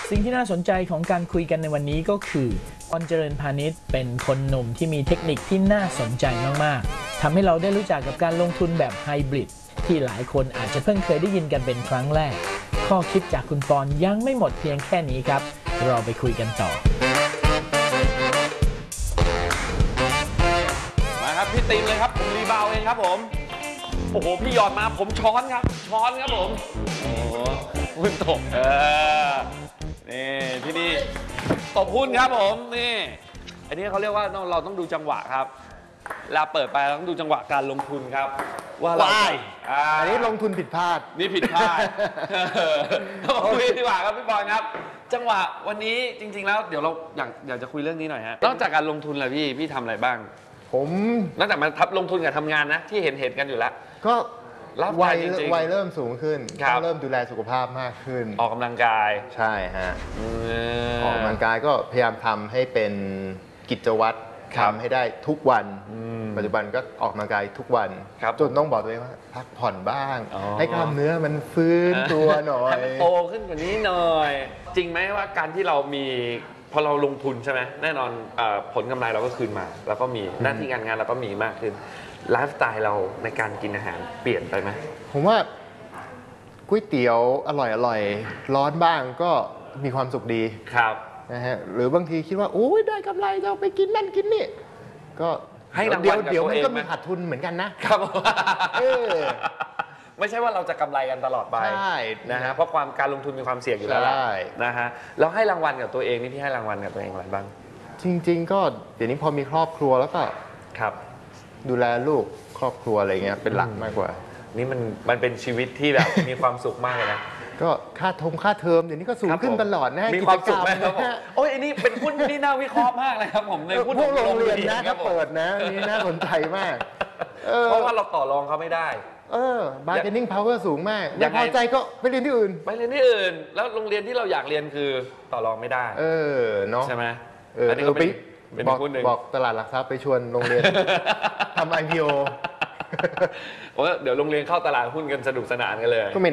สิ่งที่น่าสนใจของการคุยกันในวันนี้ก็คือปอน เจริญพานิชเป็นคนหนุ่มที่มีเทคนิคที่น่าสนใจมากๆทำให้เราได้รู้จักกับการลงทุนแบบไฮบริดที่หลายคนอาจจะเพิ่งเคยได้ยินกันเป็นครั้งแรกข้อคิดจากคุณปอนยังไม่หมดเพียงแค่นี้ครับเราไปคุยกันต่อมาครับพี่ตีมเลยครับผมรีบาวเองครับผมโอ้โหพี่หยอดมาผมช้อนครับผมโอ้โหหุ้นตกนี่ที่นี่ตบหุ้นครับผมนี่อันนี้เขาเรียกว่าเราต้องดูจังหวะครับเวลาเปิดไปเราต้องดูจังหวะการลงทุนครับว่าเราอันนี้ลงทุนผิดพลาดนี่ผิดพลาดคุยดีกว่าครับพี่บอลครับจังหวะวันนี้จริงๆแล้วเดี๋ยวเราอยากจะคุยเรื่องนี้หน่อยฮะนอกจากการลงทุนแล้วพี่ทำอะไรบ้างผมนอกจากมาลงทุนกับทำงานนะที่เห็นกันอยู่แล้วก็วัยเริ่มสูงขึ้นต้องเริ่มดูแลสุขภาพมากขึ้นออกกำลังกายใช่ฮะออกกำลังกายก็พยายามทำให้เป็นกิจวัตรทำให้ได้ทุกวันปัจจุบันก็ออกกำลังกายทุกวันจนต้องบอกตัวเองว่าพักผ่อนบ้างให้กล้ามเนื้อมันฟื้นตัวหน่อยให้มันโตขึ้นกว่านี้หน่อยจริงไหมว่าการที่เรามีพอเราลงทุนใช่ไหมแน่นอนผลกำไรเราก็คืนมาแล้วก็มีหน้าที่การงานเราก็มีมากขึ้นไลฟ์สไตล์เราในการกินอาหารเปลี่ยนไปไหมผมว่าก๋วยเตี๋ยวอร่อยร้อนบ้างก็มีความสุขดีครับนะฮะหรือบางทีคิดว่าโอ้ยได้กำไรเราไปกินนั่นกินนี่ก็ให้รางวัลกับตัวเองเดี๋ยวมันก็มีขาดทุนเหมือนกันนะครับไม่ใช่ว่าเราจะกำไรกันตลอดไปใช่นะฮะเพราะการลงทุนมีความเสี่ยงอยู่แล้วนะฮะแล้วให้รางวัลกับตัวเองนี่พี่ให้รางวัลกับตัวเองอะไรบ้างจริงๆก็เดี๋ยวนี้พอมีครอบครัวแล้วก็ครับดูแลลูกครอบครัวอะไรเงี้ยเป็นหลักมากกว่านี่มันเป็นชีวิตที่แบบมีความสุขมากเลยนะก็ค่าเทอมเดี๋ยวนี้ก็สูงขึ้นตลอดนะมีความสุขไหมครับโอ้ยอันนี้เป็นหุ้นที่น่าวิเคราะห์มากเลยครับผมในหุ้นพวกโรงเรียนนะถ้าเปิดนะนี่น่าสนใจมากเพราะว่าเราต่อรองเขาไม่ได้ bargaining power สูงมากไม่พอใจก็ไปเรียนที่อื่นแล้วโรงเรียนที่เราอยากเรียนคือต่อรองไม่ได้เนาะใช่ไหมอันนี้ก็เป็นหุ้นหนึ่งบอกตลาดหลักทรัพย์ไปชวนโรงเรียนทำ IPO เดี๋ยวโรงเรียนเข้าตลาดหุ้นกันสนุกสนานกันเลยก็ไม่